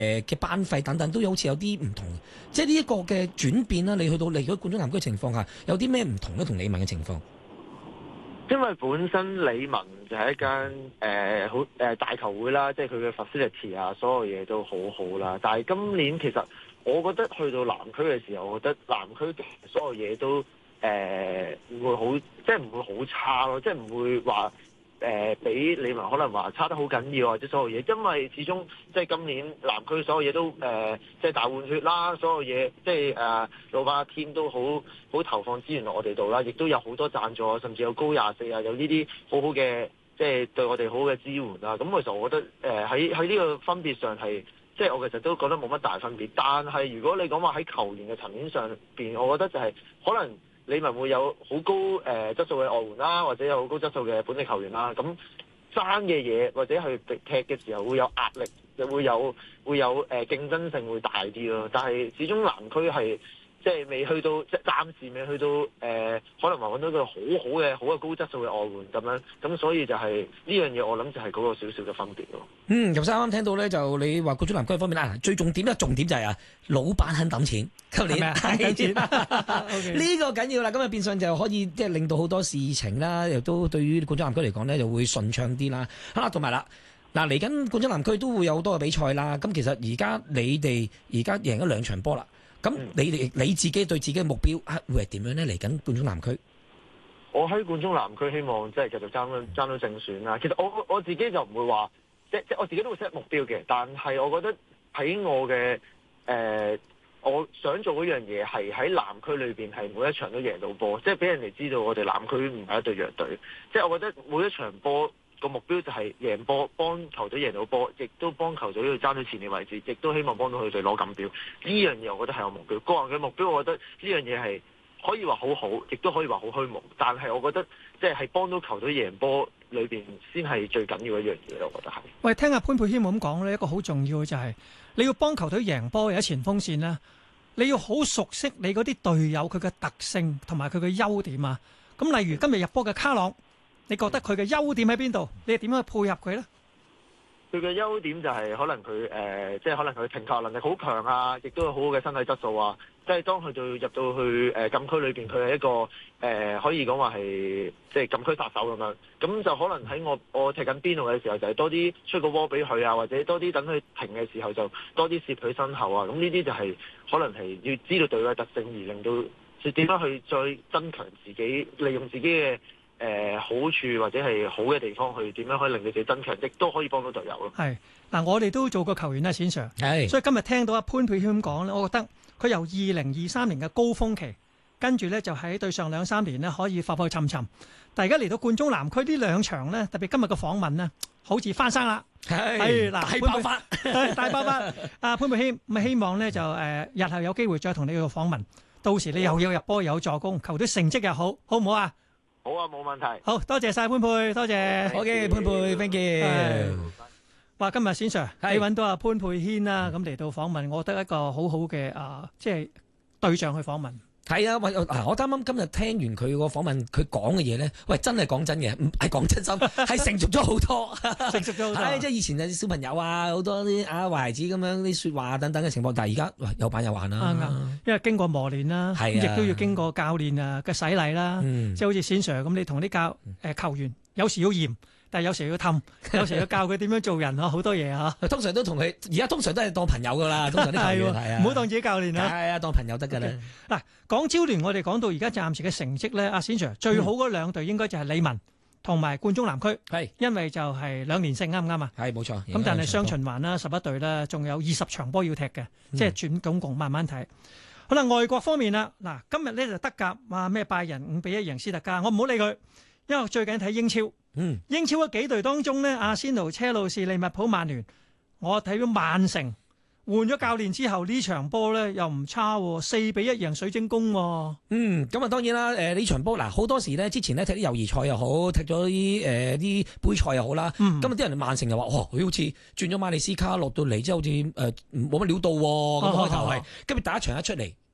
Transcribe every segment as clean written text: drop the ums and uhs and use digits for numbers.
嘅班費等等都好似有啲唔同，即係呢一個嘅轉變啦。你去到嚟咗冠忠南區情況下，有啲咩唔同咧？同理文嘅情況， 因為本身理文就係一間好大球會啦，即係佢嘅 facility 啊，所有嘢都好好啦。但係今年其實我覺得去到南區嘅時候，我覺得南區嘅所有嘢都唔會好，即係唔會好差咯，即係唔會話比理文可能話差得好緊要或者所有嘢，因為始終即係今年南區所有嘢都即係大換血啦，所有嘢即係老闆阿 Tim 都好投放資源落我哋度啦，亦都有好多贊助，甚至有高24啊，有呢啲好好嘅即係對我哋好嘅支援啦。咁其實我覺得喺呢個分別上係即係我其實都覺得冇乜大分別，但係如果你講話喺球員嘅層面上邊，我覺得就係可能理文會有好高質素嘅外援啦，或者有好高質素嘅本地球員啦。咁爭嘅嘢或者去踢嘅時候會有壓力，就會有競爭性會大啲咯。但係始終南區係即係未去到，即係暫時未去到可能話揾到一個好嘅高質素嘅外援咁樣。咁所以就係呢樣嘢，我諗就係嗰個少少嘅分別咯。 頭先啱啱聽到咧，就你話冠忠南區方面啦，最重點就係啊，老闆肯抌錢，今年肯抌錢， 呢個緊要啦。咁啊變相就可以即係令到好多事情啦，亦都對於冠忠南區嚟講咧，就會順暢啲啦。同埋啦，嗱嚟緊冠忠南區都會有好多嘅比賽啦。咁其實而家你哋而家贏咗2場波啦。咁你自己對自己嘅目標會係點樣咧？嚟緊冠忠南區， 我喺冠忠南區希望即係繼續爭到正選啦。其實我自己就唔會話，即我自己都會 set 目標嘅。但係我覺得喺我嘅我想做嗰樣嘢係喺南區裏邊係每一場都贏到波，即係俾人哋知道我哋南區唔係一隊弱隊。即係我覺得每一場波個目標就係贏波，幫球隊贏到波，亦都幫球隊去爭到前列位置，亦都希望幫到佢哋攞錦標。呢樣嘢我覺得係我目標。個人嘅目標，我覺得呢樣嘢係可以話好好，亦都可以話好虛無。但係我覺得即係幫到球隊贏波裏邊先係最緊要一樣嘢咯。我覺得係。 喂，聽阿潘沛謙咁講咧，一個好重要嘅就係你要幫球隊贏波，喺前鋒線啦，你要好熟悉你嗰啲隊友佢嘅特性同埋佢嘅優點啊。咁例如今日入波嘅卡朗，你覺得佢嘅優點喺邊度？你係點樣去配合佢咧？ 佢嘅優點就係可能佢即係可能佢停球能力好強啊，亦都有好好嘅身體質素啊。即係當佢入到去禁區裏邊，佢係一個可以講話係即係禁區殺手咁樣。咁就可能喺我踢緊邊路嘅時候，就係多啲出個波俾佢啊，或者多啲等佢停嘅時候就多啲攝佢身後啊。咁呢啲就係可能係要知道隊友嘅特性，而令到點樣去再增強自己，利用自己嘅好處或者係好嘅地方去點樣可以令佢哋增強，亦都可以幫到隊友咯。 係嗱，我哋都做過球員啦，冼 Sir。係，所以今日聽到阿潘沛謙咁講咧，我覺得佢由2023年嘅高峰期，跟住咧就喺對上2-3年咧可以浮浮沉沉，但係而家嚟到冠忠南區呢2場咧，特別今日嘅訪問咧，好似翻生啦。係嗱，大爆發，大爆發。阿潘沛謙咁希望咧就日後有機會再同你去訪問，到時你又有入波有助攻，球隊成績又好，好唔好啊？ 好啊，冇問題。 好多謝晒潘沛，多謝。 好嘅，潘沛 ，thank you。 哇，今日冼 Sir，你揾到阿潘沛謙啦，咁嚟到訪問，我覺得一個好好嘅即係對象去訪問。 係啊，我啱啱今日聽完佢個訪問，佢講嘅嘢咧，喂，真係講真嘅，唔係講真心，係成熟咗好多， 成熟咗好多。 即係以前有啲小朋友啊，好多啲壞孩子咁樣啲説話等等嘅情況，但係而家有板有眼啦。 因為經過磨練啦，亦都要經過教練嘅洗禮啦。即係好似冼 Sir 咁，你同啲球員有時要嚴，但係有時要氹，有時要教佢點樣做人好多嘢嚇。 通常都同佢，而家通常都係當朋友噶啦，通常啲球員係啊， 唔好當自己教練啊。 係啊，當朋友得㗎啦。 嗱，港超聯我哋講到而家暫時嘅成績咧，阿冼 Sir 最好嗰2隊應該就係理文同埋冠忠南區，因為就係2連勝，啱唔啱啊？ 係冇錯。 咁但係雙循環啦，11隊啦，仲有20場波要踢嘅，即係轉總共慢慢睇。好啦，外國方面啦，嗱，今日咧就德甲話咩拜仁5-1贏斯特加，我唔好理佢，因為我最近睇英超。英超嗰幾隊當中呢，阿仙奴、車路士、利物浦、曼聯，我睇到曼城換咗教練之後呢場波呢又唔差，4-1贏水晶宮。 咁啊當然啦，呢場波嗱好多時呢，之前呢踢啲友誼賽又好，踢咗啲杯賽又好啦。今日啲人曼城又話，佢好似轉咗馬利斯卡落到嚟之後，好似冇乜料到咁開頭係，跟住第一場一出嚟。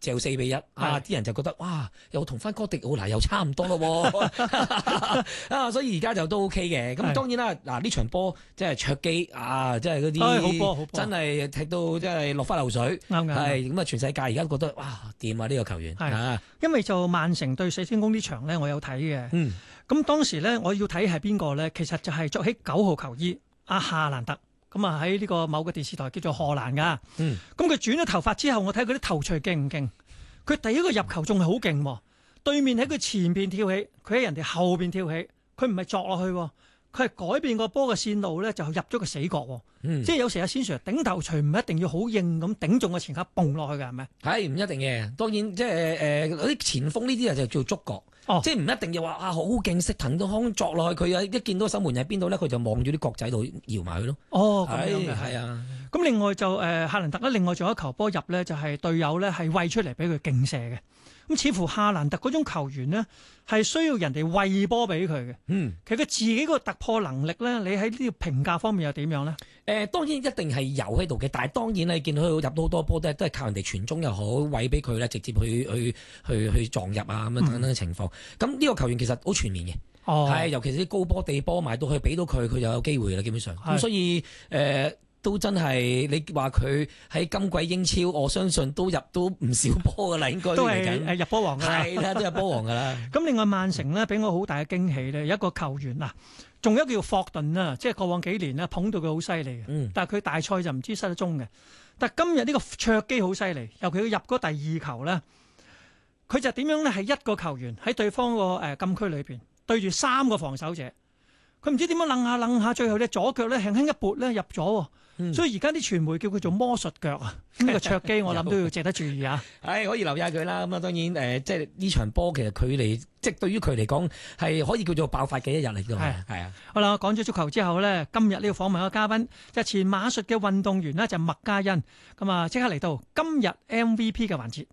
就4-1啲人就覺得哇，又同翻哥迪奧拿又差唔多咯喎所以而家就都 OK 嘅。咁當然啦，嗱呢場波即係卓基即係嗰啲好波， 真係踢到真係落花流水， 啱咁啊！全世界而家覺得哇掂啊呢個球員因為就曼城對水晶宮呢場咧，我有睇嘅。咁當時咧，我要睇係邊個咧？其實就係着起9號球衣阿夏蘭特。咁啊喺呢個某個電視台叫做荷蘭噶。咁佢轉咗頭髮之後，我睇佢啲頭槌勁唔勁？佢第一個入球仲係好勁喎。對面喺佢前邊跳起，佢喺人哋後邊跳起，佢唔係作落去，佢係改變個波嘅線路咧，就入咗個死角。即係有時阿先 Sir 頂頭槌唔一定要好硬咁頂中個前卡蹦落去嘅，係咪？係唔一定嘅。當然即係嗰啲前鋒呢啲就叫觸角。即係唔一定要話好勁，識騰到空作落去，佢一見到守門人喺邊度咧，佢就望住啲角仔度搖埋佢咯。 咁樣嘅係啊。咁另外就夏蘭特咧，另外仲有一球波入咧，就係隊友咧係餵出嚟俾佢勁射嘅。咁似乎夏蘭特嗰種球員呢，係需要人哋餵波俾佢嘅。其實佢自己個突破能力咧，你喺呢個評價方面又點樣咧？ 當然一定係有喺度嘅，但係當然你見到佢入到好多波都係靠人哋傳中又好，餵俾佢咧，直接去撞入啊咁樣等等嘅情況。咁呢個球員其實好全面嘅，尤其是啲高波地波埋到去俾到佢就有機會啦，基本上。咁所以都真係你話佢喺今季英超，我相信都入到唔少波噶啦，應該都係入波王㗎啦， 係啦，都入波王㗎啦。 咁另外曼城咧俾我好大嘅驚喜咧，有一個球員仲有一個叫霍頓啦，即係過往幾年咧捧到佢好犀利嘅，但係佢大賽就唔知失咗蹤嘅。但係今日呢個卓基好犀利，尤其佢入嗰第2球咧，佢就點樣咧？係一個球員喺對方個禁區裏邊對住3個防守者，佢唔知點樣楞下，最後隻左腳咧輕輕一撥咧入咗。所以而家啲傳媒叫佢做魔術腳啊！呢個卓基我諗都要值得注意啊！ 可以留意下佢啦。咁啊，當然即係呢場波其實佢嚟，即係對於佢嚟講係可以叫做爆發嘅一日嚟㗎。係啊。好啦，講咗足球之後咧，今日呢個訪問嘅嘉賓就係前馬術嘅運動員啦，就麥嘉欣。咁啊，即刻嚟到今日 MVP 嘅環節。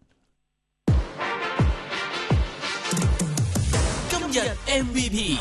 今日 MVP。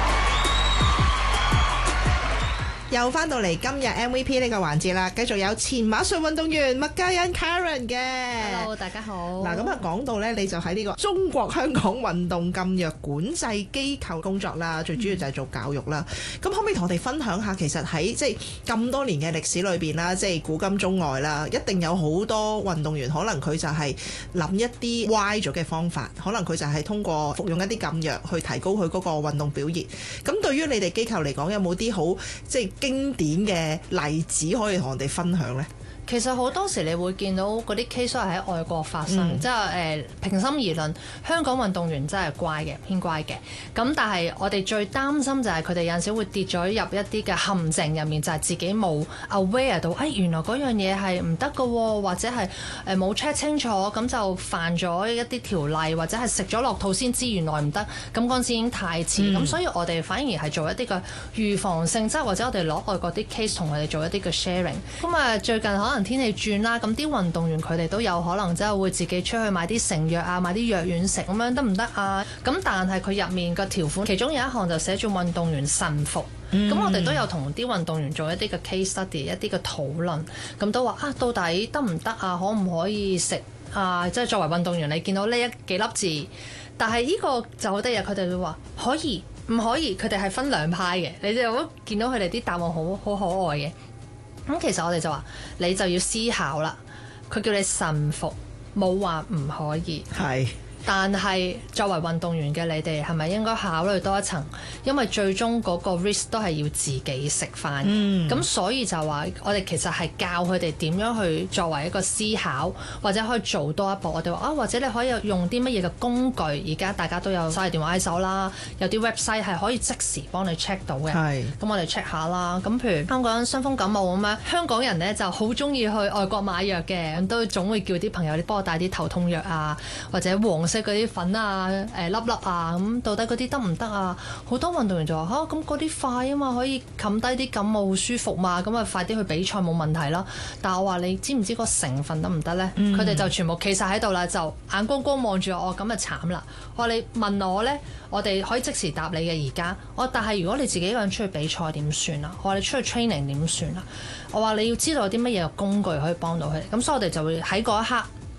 又翻到嚟今日 MVP 呢個環節啦，繼續有前馬術運動員麥嘉欣 Karen 嘅。 Hello， 大家好。 嗱，咁啊講到咧，你就喺呢個中國香港運動禁藥管制機構工作啦，最主要就係做教育啦。咁可唔可以同我哋分享下，其實喺即係咁多年嘅歷史裏邊啦，即係古今中外啦，一定有好多運動員可能佢就係諗一啲歪咗嘅方法，可能佢就係通過服用一啲禁藥去提高佢嗰個運動表現。咁對於你哋機構嚟講，有冇啲好即係經典嘅例子可以同我哋分享呢？ 其實好多時你會見到嗰啲 case 係喺外國發生，即係平心而論，香港運動員真係乖嘅，偏乖嘅。咁但係我哋最擔心就係佢哋有陣時會跌咗入一啲嘅陷阱入面，就係自己冇 aware 到，原來嗰樣嘢係唔得㗎喎，或者係冇 check 清楚，咁就犯咗一啲條例，或者係食咗落肚先知原來唔得，咁嗰陣時已經太遲。咁所以我哋反而係做一啲嘅預防性，即係或者我哋攞外國啲 case 同佢哋做一啲嘅 sharing。咁啊，最近可能天氣轉啦，咁啲運動員佢哋都有可能真係會自己出去買啲成藥啊，買啲藥丸食，咁樣得唔得啊？咁但係佢入面個條款，其中有一項就寫住運動員慎服。咁我哋都有同啲運動員做一啲嘅 case study， 一啲嘅討論，咁都話到底得唔得啊？可唔可以食啊？即係作為運動員，你見到呢幾粒字，但係呢個就好得意，佢哋會話可以唔可以？佢哋係分兩派嘅，你就會見到佢哋啲答案好可愛嘅。咁其實我哋就話你就要思考啦，佢叫你慎服，冇話唔可以。係。但係作為運動員嘅你哋係咪應該考慮多一層？因為最終嗰個 risk 都係要自己食翻。咁所以就話我哋其實係教佢哋點樣去作為一個思考，或者可以做多一步。我哋話或者你可以用啲乜嘢嘅工具？而家大家都有手提電話喺手啦，有啲 website 係可以即時幫你 check 到嘅。咁我哋 check 下啦。咁譬如香港傷風感冒咁樣，香港人呢就好中意去外國買藥嘅，咁都總會叫啲朋友你幫我帶啲頭痛藥啊，或者黃色嗰啲粉啊、粒粒啊，咁到底嗰啲得唔得啊？好多運動員就話咁嗰啲快啊嘛，可以冚低啲感冒好舒服嘛，咁啊快啲去比賽冇問題啦。但係我話你知唔知個成分得唔得呢？佢哋就全部企晒喺度啦，就眼光光望住我，咁啊慘啦！我話你問我呢，我哋可以即時答你嘅而家。但係如果你自己一個人出去比賽點算啊？我話你出去 training 點算啊？我話你要知道有啲乜嘢嘅工具可以幫到佢哋。咁所以我哋就會喺嗰一刻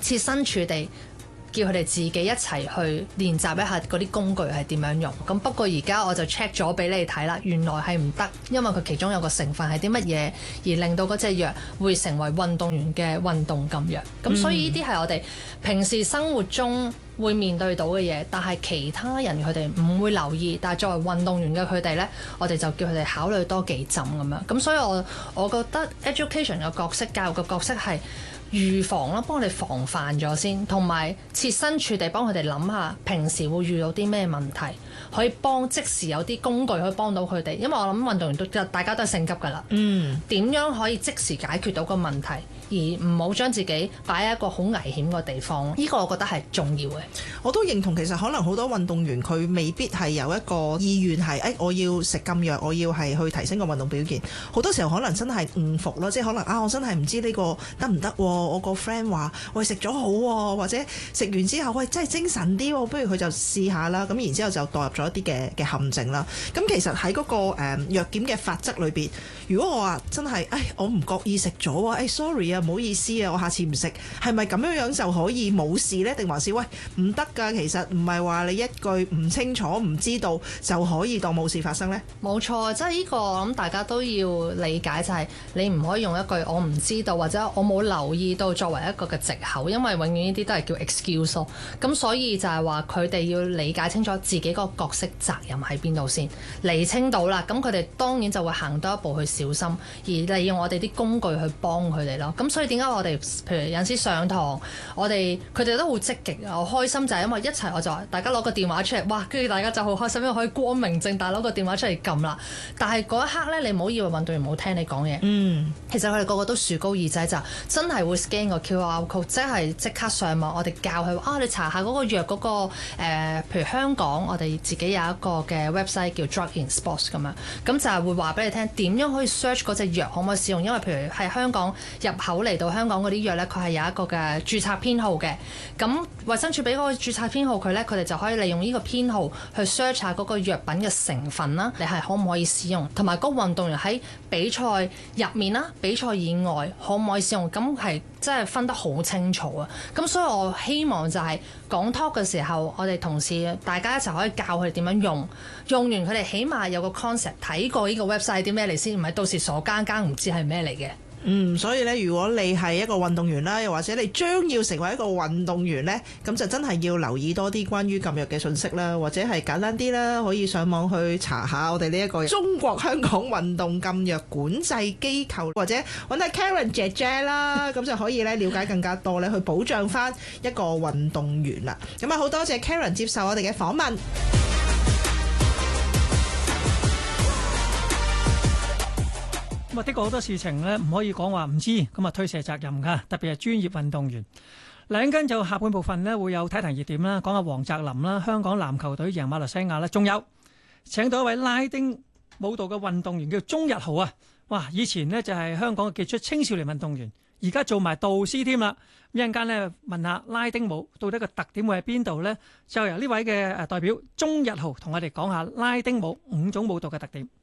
設身處地。叫佢哋自己一齊去練習一下嗰啲工具係點樣用。咁不過而家我就 check 咗俾你睇啦，原來係唔得，因為佢其中有個成分係啲乜嘢，而令到嗰隻藥會成為運動員嘅運動禁藥。咁所以呢啲係我哋平時生活中會面對到嘅嘢，但係其他人佢哋唔會留意。但係作為運動員嘅佢哋呢，我哋就叫佢哋考慮多幾浸咁樣。咁所以我覺得 education 嘅角色、教育嘅角色係預防啦，幫我哋防範咗先，同埋設身處地幫佢哋諗下平時會遇到啲咩問題，可以即時有啲工具可以幫到佢哋。因為我諗運動員大家都係性急㗎啦，點樣可以即時解決到個問題，而唔好將自己擺喺一個好危險嘅地方，呢個我覺得係重要嘅。 我都認同，其實可能好多運動員佢未必係有一個意願係我要食禁藥，我要係去提升個運動表現。好多時候可能真係誤服咯，即係可能我真係唔知呢個得唔得喎。我個 friend 話喂食咗好喎，或者食完之後喂真係精神啲喎，不如佢就試下啦。咁然之後就墮入咗一啲嘅陷阱啦。咁其實喺嗰個藥檢嘅法則裏邊，如果我話真係我唔覺意食咗啊，sorry 啊，唔好意思啊，我下次唔食，係咪咁樣就可以冇事呢？定還是喂唔得㗎？其實唔係話你一句唔清楚唔知道就可以當冇事發生呢？冇錯， 即係呢個我諗大家都要理解，就係你唔可以用一句我唔知道或者我冇留意到作為一個嘅藉口，因為永遠呢啲都係叫 excuse 咯。咁所以就係話佢哋要理解清楚自己個角色責任喺邊度先，釐清到啦，咁佢哋當然就會行多一步去小心，而利用我哋啲工具去幫佢哋咯。咁所以點解我哋譬如有陣時上堂，佢哋都好積極啊，好開心，就係因為一齊我就話大家攞個電話出嚟，哇！跟住大家就好開心，因為可以光明正大攞個電話出嚟撳啦。但係嗰一刻咧，你唔好以為運動員冇聽你講嘢，其實佢哋個個都豎高耳仔，就真係會 scan 個 QR code，即係即刻上網。我哋教佢你查下嗰個藥嗰個譬如香港我哋自己有一個嘅 website 叫 Drug in Sports 咁樣，咁就係會話俾你聽點樣可以 search 嗰隻藥可唔可以使用，因為譬如係香港入口嚟到香港嗰啲藥咧，佢係有一個嘅註冊編號嘅。咁衛生署俾嗰個註冊編號佢咧，佢哋就可以利用呢個編號去 search 下嗰個藥品嘅成分啦，你係可唔可以使用，同埋嗰個運動員喺比賽入面啦、比賽以外可唔可以使用，咁係真係分得好清楚啊！咁所以我希望就係講 talk 嘅時候，我哋同事大家一齊可以教佢哋點樣用，用完佢哋起碼有個 concept， 睇過呢個 website 啲咩嚟先，唔係到時傻更更唔知係咩嚟嘅。 所以咧，如果你係一個運動員啦，又或者你將要成為一個運動員呢，咁就真係要留意多啲關於禁藥嘅信息啦，或者係簡單啲啦，可以上網去查下我哋呢一個中國香港運動禁藥管制機構，或者揾下 Karen 姐姐啦，咁就可以咧了解更加多咧，去保障翻一個運動員啦。咁好多謝 Karen 接受我哋嘅訪問。 咁的確好多事情咧，唔可以講話唔知，咁啊推卸責任㗎。特別係專業運動員。兩間就下半部分咧會有體壇熱點啦，講下黃澤林啦，香港籃球隊贏馬來西亞啦，仲有請到一位拉丁舞蹈嘅運動員叫鍾逸豪啊！哇，以前呢就係香港嘅傑出青少年運動員，而家做埋導師添啦。一陣間咧問下拉丁舞到底個特點會喺邊度呢？就由呢位嘅代表鍾逸豪同我哋講下拉丁舞5種舞蹈嘅特點。